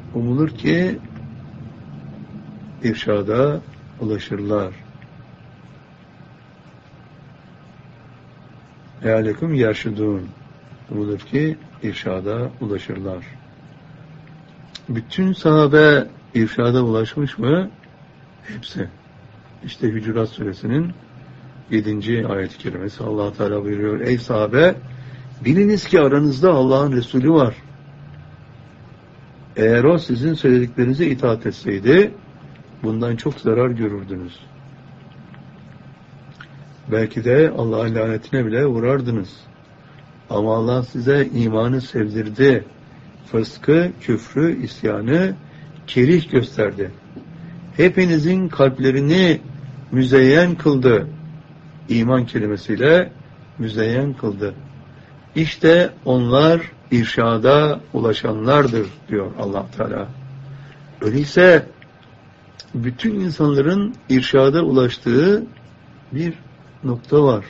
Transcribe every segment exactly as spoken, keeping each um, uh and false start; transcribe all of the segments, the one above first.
umulur ki irşada ulaşırlar. Lealekum yerşudun. Umulur ki irşada ulaşırlar. Bütün sahabe irşada ulaşmış mı? Hepsi. İşte Hücurat Suresinin yedinci ayet-i kerimesi Allah Teala buyuruyor. Ey sahabe, biliniz ki aranızda Allah'ın Resulü var. Eğer o sizin söylediklerinize itaat etseydi, bundan çok zarar görürdünüz. Belki de Allah'ın lanetine bile uğrardınız. Ama Allah size imanı sevdirdi. Fıskı, küfrü, isyanı kerih gösterdi. Hepinizin kalplerini müzeyyen kıldı. İman kelimesiyle müzeyyen kıldı. İşte onlar irşada ulaşanlardır diyor Allah Teala. Öyleyse bütün insanların irşada ulaştığı bir nokta var.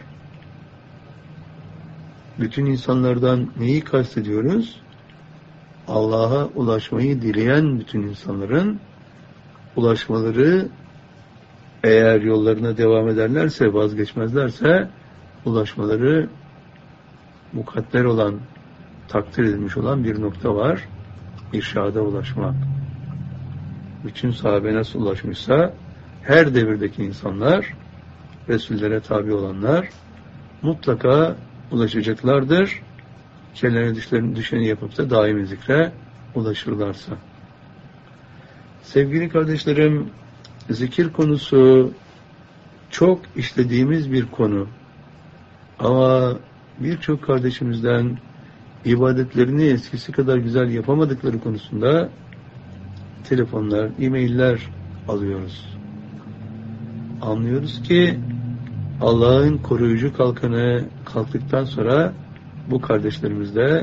Bütün insanlardan neyi kastediyoruz? Allah'a ulaşmayı dileyen bütün insanların ulaşmaları, eğer yollarına devam ederlerse, vazgeçmezlerse, ulaşmaları mukadder olan, takdir edilmiş olan bir nokta var. İrşada ulaşmak. Bütün sahabe nasıl ulaşmışsa, her devirdeki insanlar, Resullere tabi olanlar, mutlaka ulaşacaklardır. Kendilerine düşeni yapıp da daimi zikre ulaşırlarsa. Sevgili kardeşlerim, zikir konusu çok işlediğimiz bir konu. Ama birçok kardeşimizden ibadetlerini eskisi kadar güzel yapamadıkları konusunda telefonlar, e-mailler alıyoruz. Anlıyoruz ki Allah'ın koruyucu kalkanı kalktıktan sonra bu kardeşlerimiz de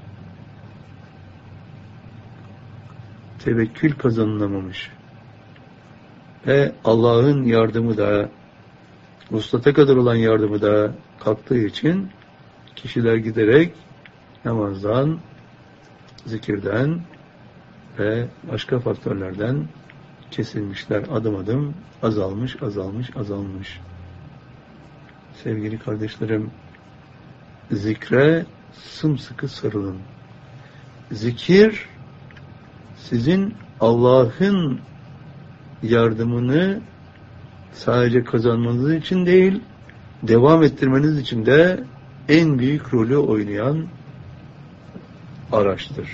tevekkül kazanılamamış. Ve Allah'ın yardımı da, vuslata kadar olan yardımı da kalktığı için kişiler giderek namazdan, zikirden ve başka faktörlerden kesilmişler. Adım adım azalmış, azalmış, azalmış. Sevgili kardeşlerim, zikre sımsıkı sarılın. Zikir, sizin Allah'ın yardımını sadece kazanmanız için değil, devam ettirmeniz için de en büyük rolü oynayan araçtır.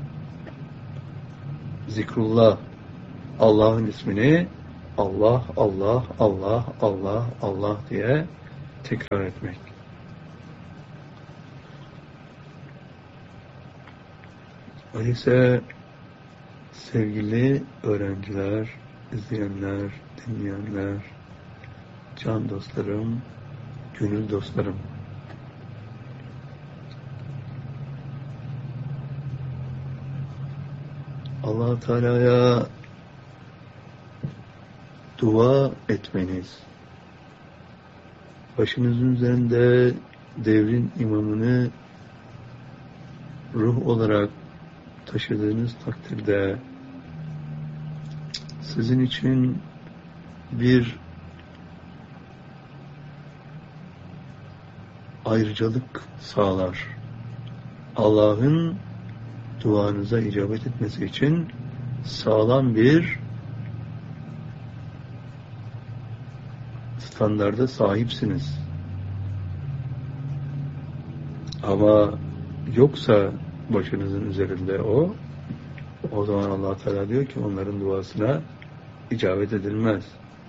Zikrullah, Allah'ın ismini Allah, Allah, Allah, Allah, Allah diye tekrar etmek. Öyleyse sevgili öğrenciler, izleyenler, dinleyenler, can dostlarım, gönül dostlarım, Allah Teala'ya dua etmeniz, başınızın üzerinde devrin imamını ruh olarak taşıdığınız takdirde sizin için bir ayrıcalık sağlar. Allah'ın duanıza icabet etmesi için sağlam bir standarda sahipsiniz. Ama yoksa başınızın üzerinde o, o zaman Allah Teala diyor ki onların duasına icabet edilmez.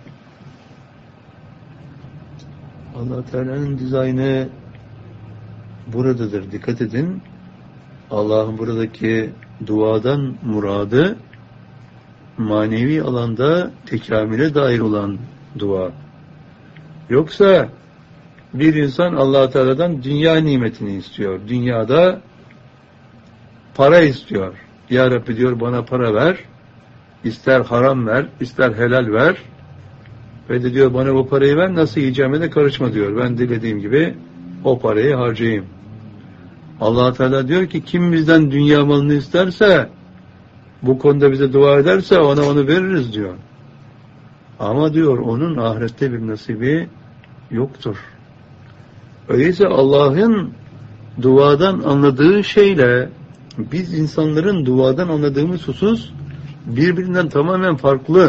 Allah Teala'nın dizaynı buradadır. Dikkat edin. Allah'ın buradaki duadan muradı manevi alanda tekamüle dair olan dua. Yoksa bir insan Allah Teala'dan dünya nimetini istiyor. Dünyada para istiyor. Ya Rabbi diyor bana para ver. İster haram ver, ister helal ver. Ve de diyor bana bu parayı ver, nasıl yiyeceğime de karışma diyor. Ben dilediğim gibi o parayı harcayayım. Allah Teala diyor ki kim bizden dünya malını isterse bu konuda bize dua ederse ona onu veririz diyor. Ama diyor onun ahirette bir nasibi yoktur. Öyleyse Allah'ın duadan anladığı şeyle biz insanların duadan anladığımız husus birbirinden tamamen farklı.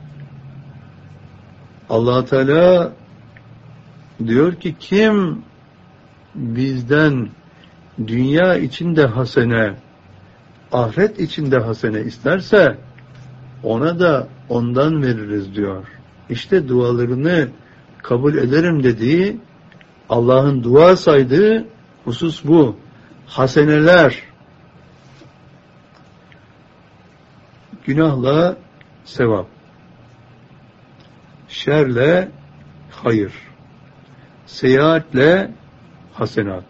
Allah Teala diyor ki kim bizden dünya içinde hasene, ahiret içinde hasene isterse ona da ondan veririz diyor. İşte dualarını kabul ederim dediği, Allah'ın dua saydığı husus bu. Haseneler, günahla sevap, şerle hayır, seyahatle hasenat.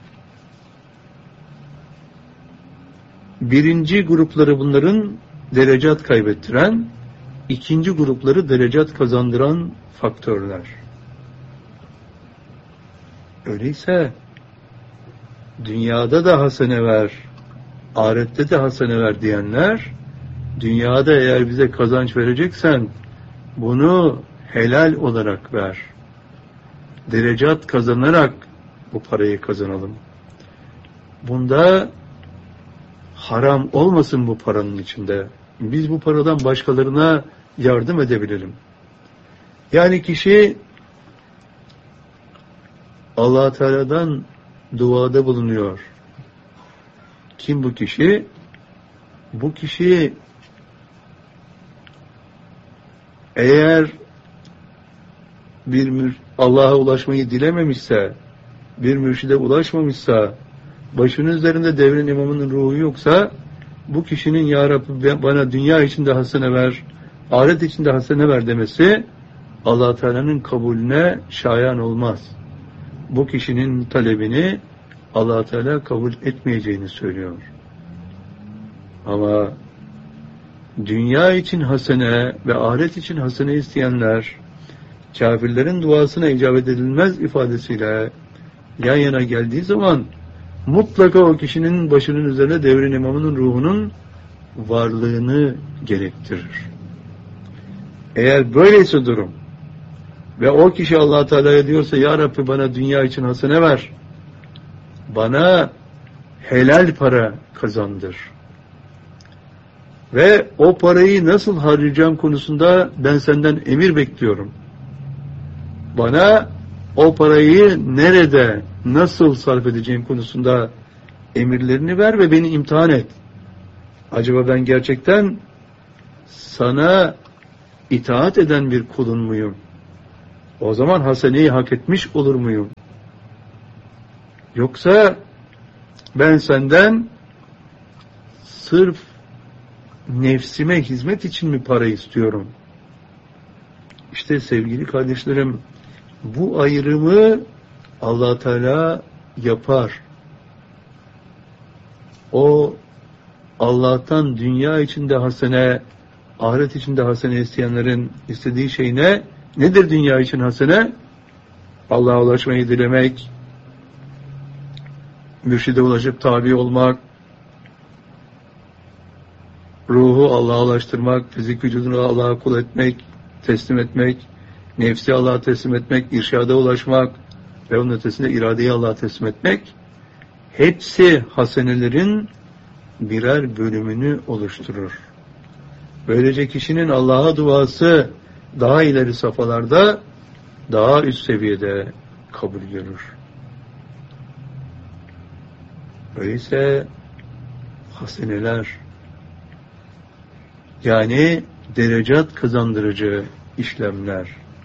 Birinci grupları bunların derecat kaybettiren, ikinci grupları derecat kazandıran faktörler. Öyleyse dünyada da hasene ver, ahirette de hasene ver diyenler, dünyada eğer bize kazanç vereceksen bunu helal olarak ver. Derecat kazanarak bu parayı kazanalım. Bunda haram olmasın bu paranın içinde. Biz bu paradan başkalarına yardım edebilelim. Yani kişi Allah Teala'dan duada bulunuyor. Kim bu kişi? Bu kişi eğer bir Allah'a ulaşmayı dilememişse, bir mürşide ulaşmamışsa, başının üzerinde devrin imamının ruhu yoksa, bu kişinin ya Rabbi bana dünya içinde hasene ver, ahiret içinde hasene ver demesi Allah Teala'nın kabulüne şayan olmaz. Bu kişinin talebini Allah Teala kabul etmeyeceğini söylüyor. Ama dünya için hasene ve ahiret için hasene isteyenler kafirlerin duasına icabet edilmez ifadesiyle yan yana geldiği zaman mutlaka o kişinin başının üzerine devrin imamının ruhunun varlığını gerektirir. Eğer böyleyse durum ve o kişi Allah Teala'ya diyorsa ya Rabbi bana dünya için hasene ver, bana helal para kazandır ve o parayı nasıl harcayacağım konusunda ben senden emir bekliyorum. Bana o parayı nerede, nasıl sarf edeceğim konusunda emirlerini ver ve beni imtihan et. Acaba ben gerçekten sana itaat eden bir kulun muyum? O zaman haseneyi hak etmiş olur muyum? Yoksa ben senden sırf nefsime hizmet için mi para istiyorum? İşte sevgili kardeşlerim, bu ayrımı Allah Teala yapar. O Allah'tan dünya içinde hasene, ahiret içinde hasene isteyenlerin istediği şey ne? Nedir dünya için hasene? Allah'a ulaşmayı dilemek, mürşide ulaşıp tabi olmak, ruhu Allah'a ulaştırmak, fizik vücudunu Allah'a kul etmek, teslim etmek, nefsi Allah'a teslim etmek, irşada ulaşmak ve onun ötesinde iradeyi Allah'a teslim etmek, hepsi hasenelerin birer bölümünü oluşturur. Böylece kişinin Allah'a duası daha ileri safhalarda, daha üst seviyede kabul görür. Öyleyse haseneler, yani derecat kazandırıcı işlemler.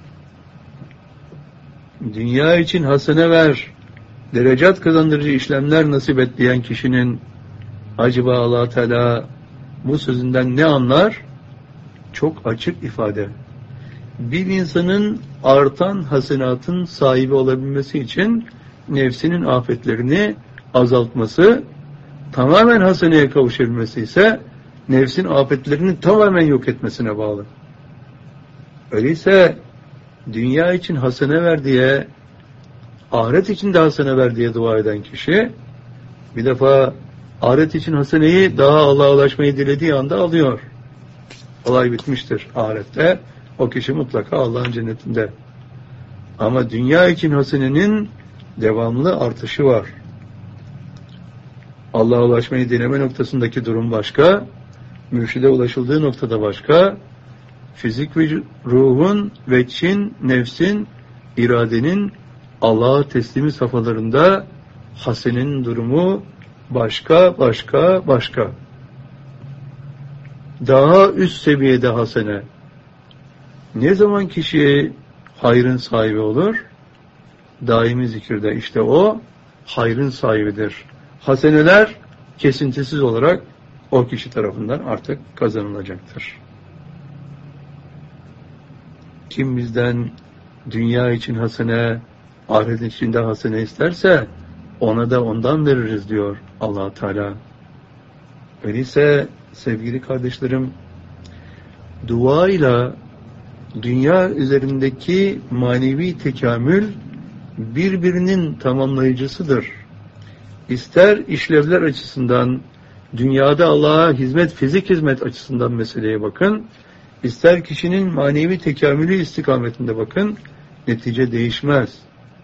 Dünya için hasene ver, derecat kazandırıcı işlemler nasip et diyen kişinin acaba Allah Teala bu sözünden ne anlar? Çok açık ifade. Bir insanın artan hasenatın sahibi olabilmesi için nefsinin afetlerini azaltması, tamamen haseneye kavuşabilmesi ise nefsin afetlerini tamamen yok etmesine bağlı. Öyleyse dünya için hasene ver diye, ahiret için de hasene ver diye dua eden kişi bir defa Ahiret için haseneyi daha Allah'a ulaşmayı dilediği anda alıyor. Olay bitmiştir ahirette. O kişi mutlaka Allah'ın cennetinde. Ama dünya için hasenenin devamlı artışı var. Allah'a ulaşmayı deneme noktasındaki durum başka, mürşide ulaşıldığı noktada başka, fizik ve ruhun, veçin, nefsin, iradenin Allah'a teslimi safhalarında hasenenin durumu başka, başka, başka. Daha üst seviyede hasene. Ne zaman kişi hayrın sahibi olur? Daimi zikirde işte o hayrın sahibidir. Haseneler kesintisiz olarak o kişi tarafından artık kazanılacaktır. Kim bizden dünya için hasene, ahiret için de hasene isterse ona da ondan veririz diyor Allah Teala. Öyleyse sevgili kardeşlerim, duayla dünya üzerindeki manevi tekamül birbirinin tamamlayıcısıdır. İster işlevler açısından, dünyada Allah'a hizmet, fizik hizmet açısından meseleye bakın, ister kişinin manevi tekamülü istikametinde bakın, netice değişmez.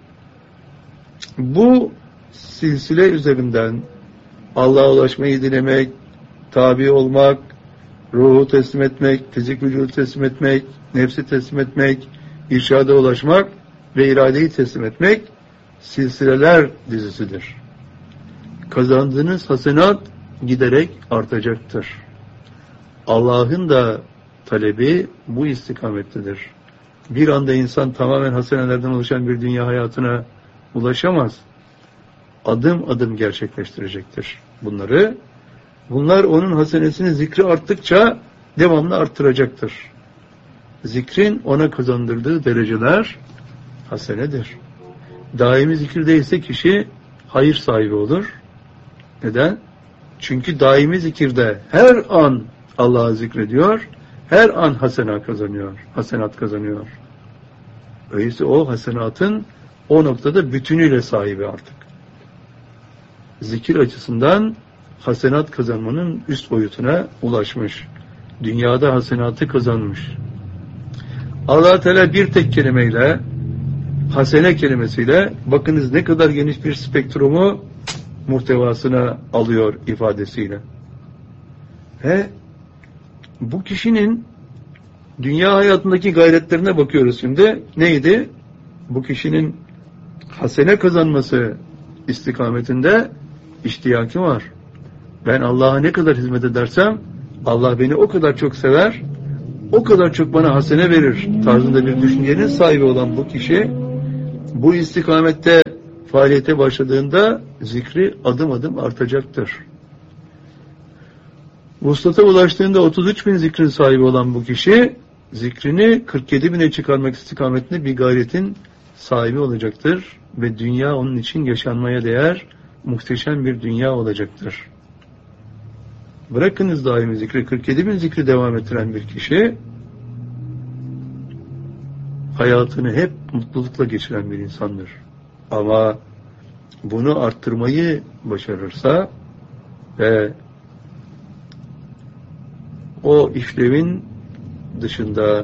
Bu silsile üzerinden Allah'a ulaşmayı dilemek, tabi olmak, ruhu teslim etmek, fizik vücudu teslim etmek, nefsi teslim etmek, irşada ulaşmak ve iradeyi teslim etmek silsileler dizisidir. Kazandığınız hasenat giderek artacaktır. Allah'ın da talebi bu istikamettedir. Bir anda insan tamamen hasenelerden oluşan bir dünya hayatına ulaşamaz. Adım adım gerçekleştirecektir bunları. Bunlar onun hasenesini, zikri arttıkça devamlı arttıracaktır. Zikrin ona kazandırdığı dereceler hasenedir. Daimi zikirde ise kişi hayır sahibi olur. Neden? Çünkü daimi zikirde her an Allah'ı zikrediyor, her an hasenat kazanıyor, hasenat kazanıyor. Öyleyse o hasenatın o noktada bütünüyle sahibi artık. Zikir açısından hasenat kazanmanın üst boyutuna ulaşmış. Dünyada hasenatı kazanmış. Allah Teala bir tek kelimeyle, hasene kelimesiyle, bakınız ne kadar geniş bir spektrumu muhtevasına alıyor ifadesiyle. Ve bu kişinin dünya hayatındaki gayretlerine bakıyoruz şimdi. Neydi? Bu kişinin hasene kazanması istikametinde iştiyaki var. Ben Allah'a ne kadar hizmet edersem Allah beni o kadar çok sever, o kadar çok bana hasene verir tarzında bir düşüncenin sahibi olan bu kişi bu istikamette faaliyete başladığında zikri adım adım artacaktır. Vuslata ulaştığında otuz üç bin zikrin sahibi olan bu kişi zikrini kırk yedi bine çıkarmak istikametinde bir gayretin sahibi olacaktır ve dünya onun için yaşanmaya değer muhteşem bir dünya olacaktır. Bırakınız daimi zikri, kırk yedi bin zikri devam ettiren bir kişi hayatını hep mutlulukla geçiren bir insandır. Ama bunu arttırmayı başarırsa ve o işlevin dışında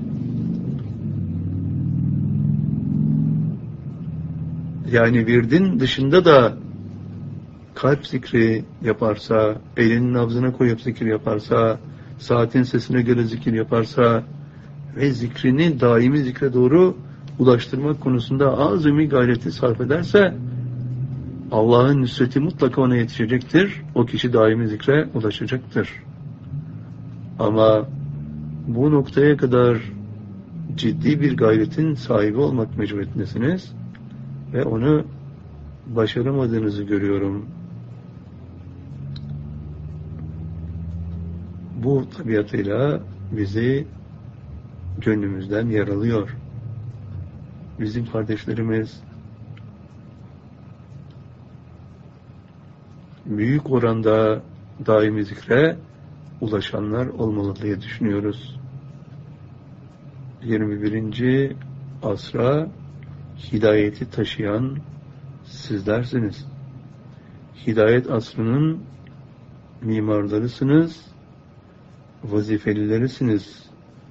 yani virdin dışında da kalp zikri yaparsa, elinin nabzına koyup zikir yaparsa, saatin sesine göre zikir yaparsa ve zikrini daimi zikre doğru ulaştırmak konusunda azami gayreti sarf ederse Allah'ın nüsreti mutlaka ona yetişecektir. O kişi daimi zikre ulaşacaktır. Ama bu noktaya kadar ciddi bir gayretin sahibi olmak mecburiyetindesiniz ve onu başaramadığınızı görüyorum. Bu tabiatıyla bizi gönlümüzden yaralıyor. Bizim kardeşlerimiz büyük oranda daimi zikre ulaşanlar olmalı diye düşünüyoruz. yirmi birinci asra hidayeti taşıyan sizlersiniz. Hidayet asrının mimarlarısınız, vazifelilerisiniz.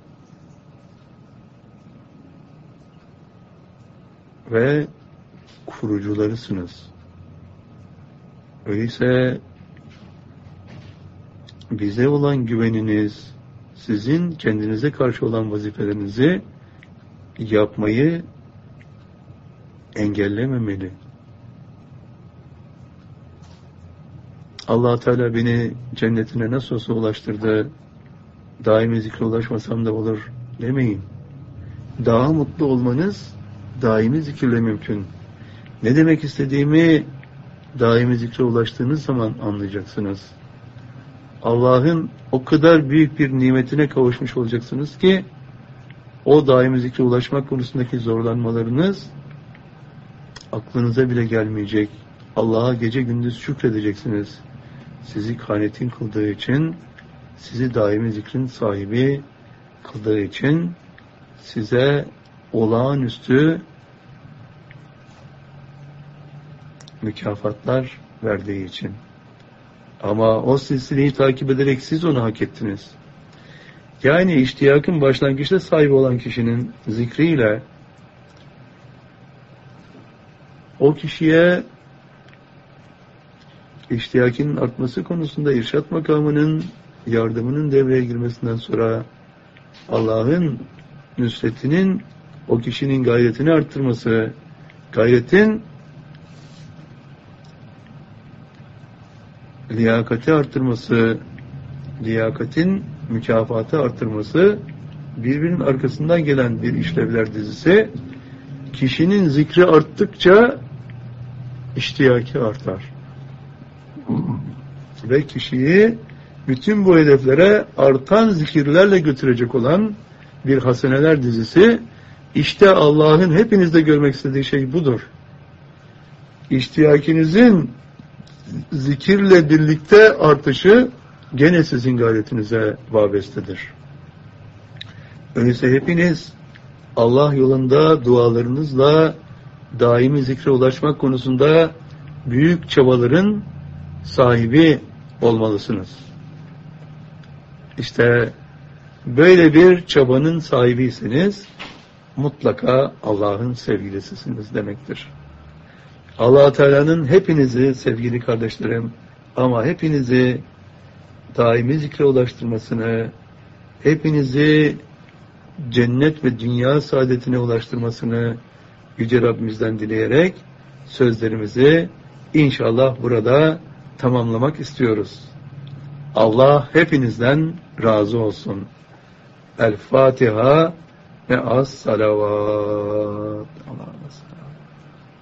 Ve kurucularısınız. Öyleyse bize olan güveniniz, sizin kendinize karşı olan vazifelerinizi yapmayı engellememeli. Allah Teala beni cennetine nasıl olsa ulaştırdı, daimi zikre ulaşmasam da olur demeyin. Daha mutlu olmanız daimi zikirle mümkün. Ne demek istediğimi daimi zikre ulaştığınız zaman anlayacaksınız. Allah'ın o kadar büyük bir nimetine kavuşmuş olacaksınız ki o daimi zikre ulaşmak konusundaki zorlanmalarınız aklınıza bile gelmeyecek. Allah'a gece gündüz şükredeceksiniz. Sizi kanetin kıldığı için, sizi daimi zikrin sahibi kıldığı için, size olağanüstü mükafatlar verdiği için. Ama o silsileyi takip ederek siz onu hak ettiniz. Yani iştiyakın başlangıçta sahibi olan kişinin zikriyle o kişiye iştiyakinin artması konusunda irşat makamının yardımının devreye girmesinden sonra Allah'ın nüsretinin o kişinin gayretini arttırması, gayretin liyakati arttırması, liyakatin mükafatı arttırması, birbirinin arkasından gelen bir işlevler dizisi, kişinin zikri arttıkça iştiyaki artar. Ve kişiyi bütün bu hedeflere artan zikirlerle götürecek olan bir haseneler dizisi, işte Allah'ın hepinizde görmek istediği şey budur. İştiyakinizin zikirle birlikte artışı gene sizin gayretinize vabestedir. Öyleyse hepiniz Allah yolunda dualarınızla daimi zikre ulaşmak konusunda büyük çabaların sahibi olmalısınız. İşte böyle bir çabanın sahibiyseniz mutlaka Allah'ın sevgilisisiniz demektir. Allah Teala'nın hepinizi sevgili kardeşlerim, ama hepinizi daimi zikre ulaştırmasını, hepinizi cennet ve dünya saadetine ulaştırmasını Yüce Rabbimizden dileyerek sözlerimizi inşallah burada tamamlamak istiyoruz. Allah hepinizden razı olsun. El Fatiha ve as salavat.